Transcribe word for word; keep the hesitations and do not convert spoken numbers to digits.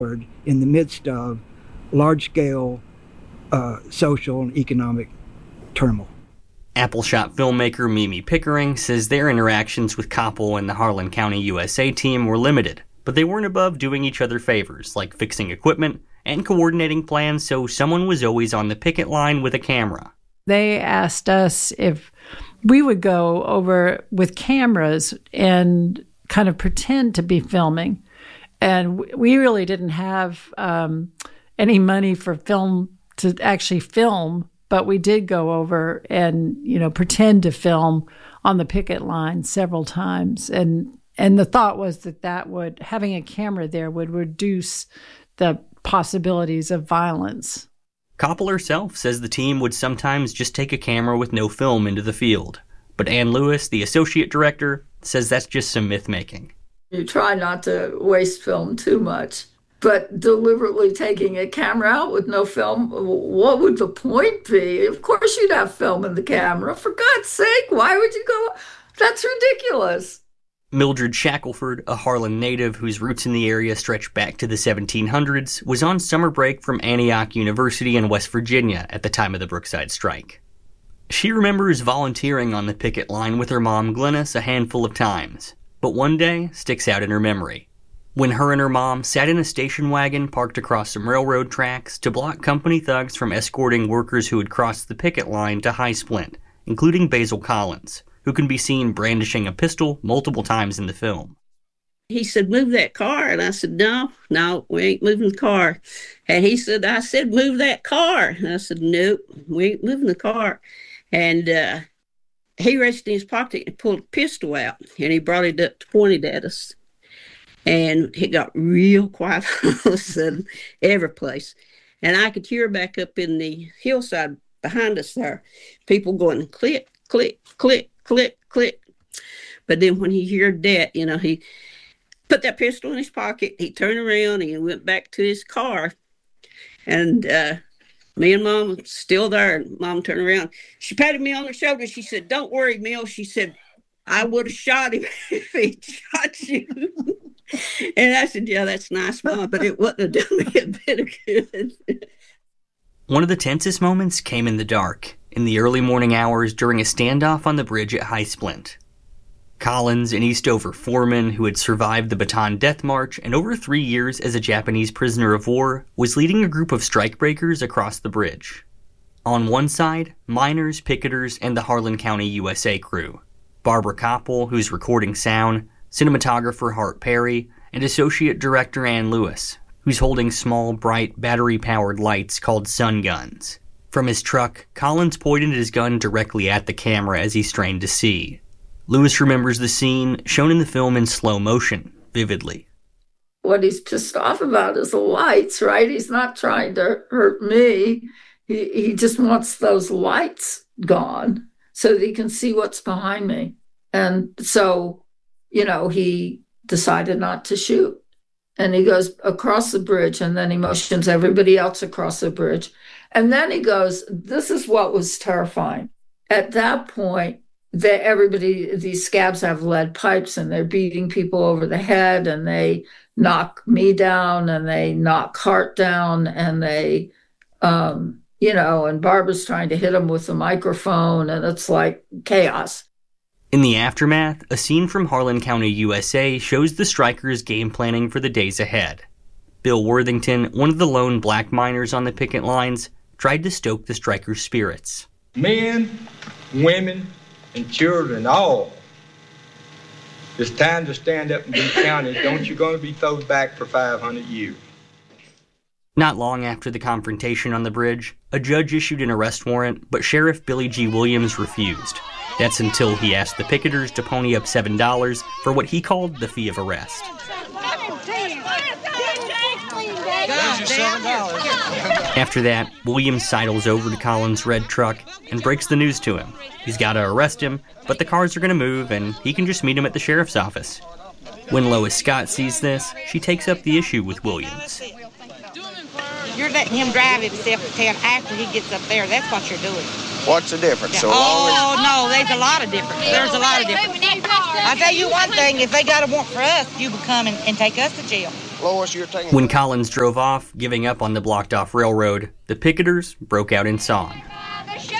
in the midst of large-scale uh, social and economic turmoil. Appalshot filmmaker Mimi Pickering says their interactions with Koppel and the Harlan County U S A team were limited, but they weren't above doing each other favors, like fixing equipment and coordinating plans so someone was always on the picket line with a camera. They asked us if we would go over with cameras and kind of pretend to be filming. And we really didn't have um, any money for film to actually film, but we did go over and, you know, pretend to film on the picket line several times. And and the thought was that that would, having a camera there would reduce the possibilities of violence. Koppel herself says the team would sometimes just take a camera with no film into the field. But Ann Lewis, the associate director, says that's just some myth-making. You try not to waste film too much, but deliberately taking a camera out with no film, what would the point be? Of course you'd have film in the camera. For God's sake, why would you go? That's ridiculous. Mildred Shackelford, a Harlan native whose roots in the area stretch back to the seventeen hundreds, was on summer break from Antioch University in West Virginia at the time of the Brookside Strike. She remembers volunteering on the picket line with her mom Glennis a handful of times, but one day sticks out in her memory. When her and her mom sat in a station wagon parked across some railroad tracks to block company thugs from escorting workers who had crossed the picket line to High Splint, including Basil Collins, who can be seen brandishing a pistol multiple times in the film. He said, move that car. And I said, no, no, we ain't moving the car. And he said, I said, move that car. And I said, nope, we ain't moving the car. And uh, he reached in his pocket and pulled a pistol out. And he brought it up, pointed at us. And it got real quiet all of a sudden, every place. And I could hear back up in the hillside behind us there, people going click, click, click, click, click. But then when he heard that, you know, he put that pistol in his pocket, he turned around and he went back to his car. And uh, me and Mom still there. And Mom turned around. She patted me on the shoulder. She said, don't worry, Mill. She said, I would have shot him if he shot you. And I said, yeah, that's nice, Mom, but it wouldn't have done me a bit of good. One of the tensest moments came in the dark, in the early morning hours during a standoff on the bridge at High Splint. Collins, an Eastover foreman who had survived the Bataan Death March and over three years as a Japanese prisoner of war, was leading a group of strikebreakers across the bridge. On one side, miners, picketers, and the Harlan County U S A crew. Barbara Koppel, who's recording sound, cinematographer Hart Perry, and associate director Ann Lewis, who's holding small, bright, battery-powered lights called sun guns. From his truck, Collins pointed his gun directly at the camera as he strained to see. Lewis remembers the scene, shown in the film in slow motion, vividly. What he's pissed off about is the lights, right? He's not trying to hurt me. He, he just wants those lights gone so that he can see what's behind me. And so, you know, he decided not to shoot. And he goes across the bridge, and then he motions everybody else across the bridge. And then he goes, this is what was terrifying. At that point, they, everybody, these scabs have lead pipes, and they're beating people over the head, and they knock me down, and they knock Hart down, and they, um, you know, and Barbara's trying to hit him with a microphone, and it's like chaos. In the aftermath, a scene from Harlan County, U S A shows the strikers game planning for the days ahead. Bill Worthington, one of the lone black miners on the picket lines, tried to stoke the strikers' spirits. Men, women, and children, all. It's time to stand up and be counted. Don't you going to be thrown back for five hundred years. Not long after the confrontation on the bridge, a judge issued an arrest warrant, but Sheriff Billy G. Williams refused. That's until he asked the picketers to pony up seven dollars for what he called the fee of arrest. After that, Williams sidles over to Collins' red truck and breaks the news to him. He's got to arrest him, but the cars are going to move and he can just meet him at the sheriff's office. When Lois Scott sees this, she takes up the issue with Williams. You're letting him drive himself to town after he gets up there. That's what you're doing. What's the difference? So oh, no, there's a lot of difference. There's a lot of difference. I'll tell you one thing, if they got a warrant for us, you would come and, and take us to jail. Lois, you're taking... When Collins drove off, giving up on the blocked-off railroad, the picketers broke out in song. Father, show